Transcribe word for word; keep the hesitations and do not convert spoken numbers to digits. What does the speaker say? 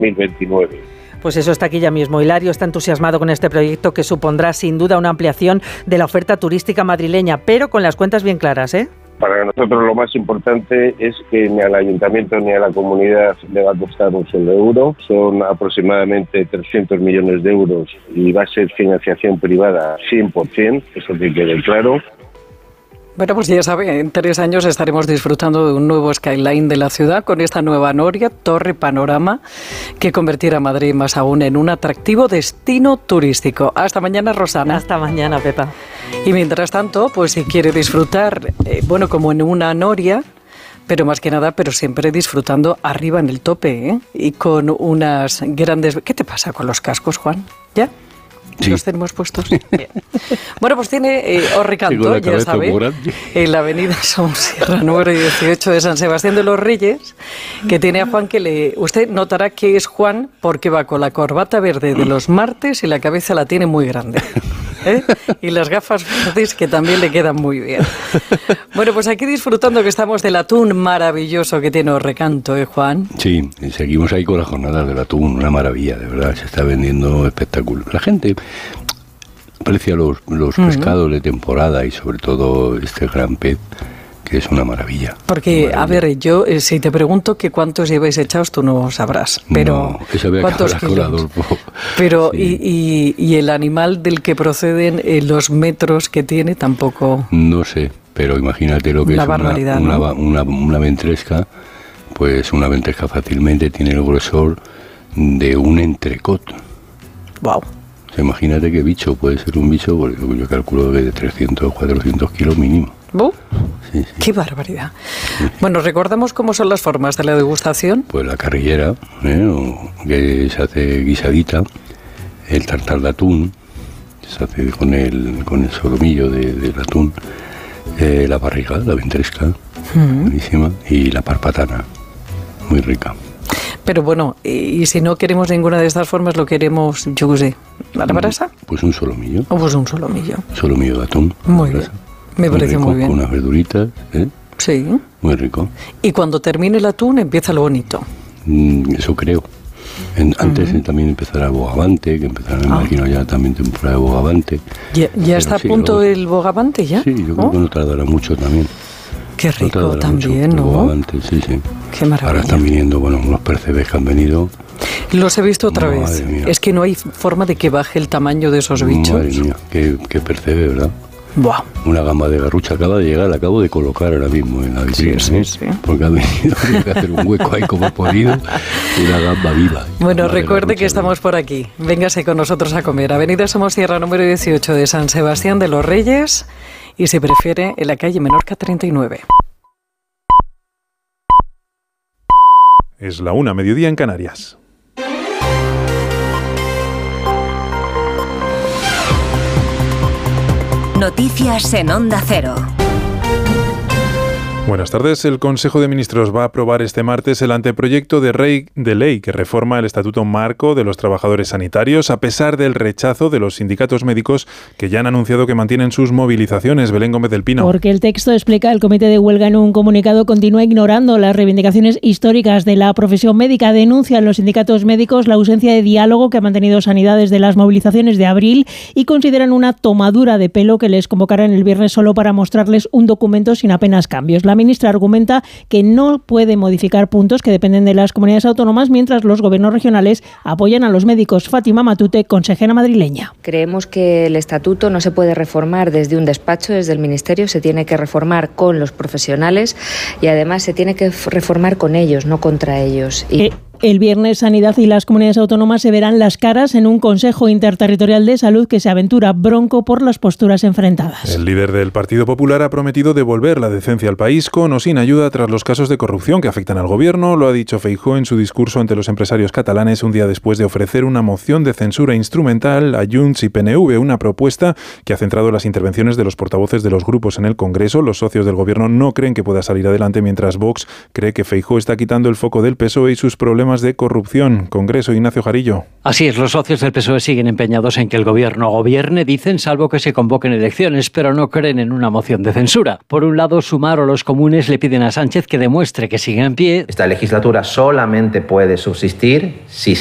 mil veintinueve. Pues eso está aquí ya mismo. Hilario está entusiasmado con este proyecto que supondrá sin duda una ampliación de la oferta turística madrileña, pero con las cuentas bien claras, ¿eh? Para nosotros lo más importante es que ni al ayuntamiento ni a la comunidad le va a costar un solo euro. Son aproximadamente trescientos millones de euros y va a ser financiación privada cien por ciento, eso que quede claro. Bueno, pues ya sabe, en tres años estaremos disfrutando de un nuevo skyline de la ciudad con esta nueva noria, Torre Panorama, que convertirá a Madrid más aún en un atractivo destino turístico. Hasta mañana, Rosana. Hasta mañana, Pepa. Y mientras tanto, pues si quiere disfrutar, eh, bueno, como en una noria, pero más que nada, pero siempre disfrutando arriba en el tope, ¿eh? Y con unas grandes... ¿Qué te pasa con los cascos, Juan? ¿Ya? Sí. ¿Los tenemos puestos? Bien. Bueno, pues tiene eh, Orricanto, ya sabe, en la avenida Somosierra número dieciocho de San Sebastián de los Reyes, que tiene a Juan que le... Usted notará que es Juan porque va con la corbata verde de los martes y la cabeza la tiene muy grande, ¿eh? Y las gafas verdes que también le quedan muy bien. Bueno, pues aquí disfrutando que estamos del atún maravilloso que tiene Orricanto, ¿eh, Juan? Sí, seguimos ahí con las jornadas del atún, una maravilla, de verdad, se está vendiendo espectacular. La gente aprecia los, los uh-huh. pescados de temporada y sobre todo este gran pez, que es una maravilla. Porque, una maravilla. A ver, yo eh, si te pregunto que cuántos lleváis echados, tú no sabrás. Pero, no, eso había ¿cuántos que hablar con Adolfo? Pero, sí. y, y, y el animal del que proceden eh, los metros que tiene tampoco... No sé, pero imagínate lo que una es barbaridad, una, ¿no? una, una, una ventresca, pues una ventresca fácilmente tiene el grosor de un entrecot. Wow. O sea, imagínate qué bicho puede ser un bicho, porque yo calculo que de trescientos, cuatrocientos kilos mínimo. ¿Oh? Sí, sí. ¡Qué barbaridad! Sí. Bueno, ¿recordamos cómo son las formas de la degustación? Pues la carrillera, ¿eh? O que se hace guisadita, el tartar de atún, se hace con el, con el solomillo de, del atún, eh, la barriga, la ventresca, uh-huh. buenísima, y la parpatana, muy rica. Pero bueno, y si no queremos ninguna de estas formas, lo queremos, yo qué sé, ¿a la brasa? Pues un solomillo. O pues un solomillo. Solomillo de atún. Muy bien, me muy parece rico, muy bien. Con unas verduritas, ¿eh? Sí. Muy rico. Y cuando termine el atún empieza lo bonito. Mm, eso creo. En, antes uh-huh. también empezará el bogavante, que empezará, me ah. imagino, ya también temporada de bogavante. ¿Ya, ya está sí, a punto luego, el bogavante ya? Sí, yo creo ¿Oh? que no tardará mucho también. Qué rico no también, mucho, ¿no? Bogavante, sí, sí. Qué maravilla. Ahora están viniendo, bueno, unos percebes que han venido. Los he visto otra no, vez. Es que no hay forma de que baje el tamaño de esos bichos. Madre mía, qué, qué percebe, ¿verdad? Buah. Una gamba de garrucha acaba de llegar, la acabo de colocar ahora mismo en la vitrina, sí, sí, ¿eh? sí. Porque ha venido, tiene que hacer un hueco ahí como he podido, una gamba viva. Bueno, recuerde que estamos por aquí. Véngase con nosotros a comer. Avenida Somosierra número dieciocho de San Sebastián de los Reyes y, si prefiere, en la calle Menorca treinta y nueve. Es la una, mediodía en Canarias. Noticias en Onda Cero. Buenas tardes. El Consejo de Ministros va a aprobar este martes el anteproyecto de, rey, de ley que reforma el Estatuto Marco de los Trabajadores Sanitarios, a pesar del rechazo de los sindicatos médicos que ya han anunciado que mantienen sus movilizaciones. Belén Gómez del Pino. Porque el texto, explica el Comité de Huelga en un comunicado, continúa ignorando las reivindicaciones históricas de la profesión médica. Denuncian los sindicatos médicos la ausencia de diálogo que ha mantenido Sanidad desde las movilizaciones de abril y consideran una tomadura de pelo que les convocarán el viernes solo para mostrarles un documento sin apenas cambios. La ministra argumenta que no puede modificar puntos que dependen de las comunidades autónomas, mientras los gobiernos regionales apoyan a los médicos. Fátima Matute, consejera madrileña. Creemos que el estatuto no se puede reformar desde un despacho, desde el Ministerio, se tiene que reformar con los profesionales y además se tiene que reformar con ellos, no contra ellos. Y eh. El viernes, Sanidad y las comunidades autónomas se verán las caras en un Consejo Interterritorial de Salud que se aventura bronco por las posturas enfrentadas. El líder del Partido Popular ha prometido devolver la decencia al país con o sin ayuda tras los casos de corrupción que afectan al gobierno. Lo ha dicho Feijóo en su discurso ante los empresarios catalanes un día después de ofrecer una moción de censura instrumental a Junts y P N V, una propuesta que ha centrado las intervenciones de los portavoces de los grupos en el Congreso. Los socios del gobierno no creen que pueda salir adelante, mientras Vox cree que Feijóo está quitando el foco del P S O E y sus problemas problemas de corrupción. Congreso, Ignacio Jarillo. Así es, los socios del P S O E siguen empeñados en que el gobierno gobierne, dicen, salvo que se convoquen elecciones, pero no creen en una moción de censura. Por un lado, Sumar o los comunes le piden a Sánchez que demuestre que sigue en pie. Esta legislatura solamente puede subsistir si